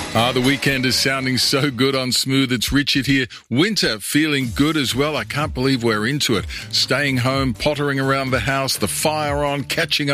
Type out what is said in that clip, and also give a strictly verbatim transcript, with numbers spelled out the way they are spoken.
Ah, the weekend is sounding so good on Smooth. It's Richard here. Winter feeling good as well. I can't believe we're into it. Staying home, pottering around the house, the fire on, catching up